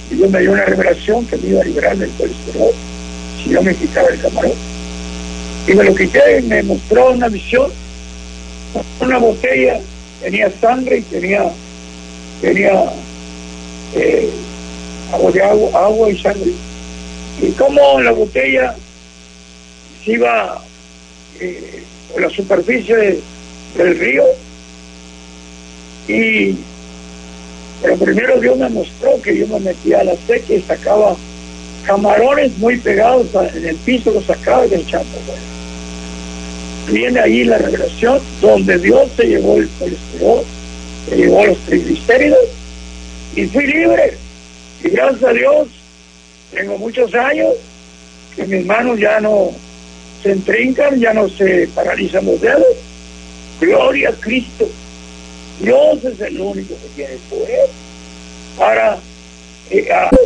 Y Dios me dio una revelación que me iba a liberar del colesterol si yo me quitaba el camarón. Y me lo quité y me mostró una visión. Una botella tenía sangre y tenía agua y sangre. Y como la botella se iba por la superficie del río. Pero primero Dios me mostró que yo me metía a la seca y sacaba camarones muy pegados en el piso, los sacaba y los echaba afuera. Viene ahí la revelación donde Dios se llevó el colesterol, se llevó los triglicéridos y fui libre. Y gracias a Dios tengo muchos años que mis manos ya no se entrincan, ya no se paralizan los dedos. Gloria a Cristo. Dios es el único que tiene el poder para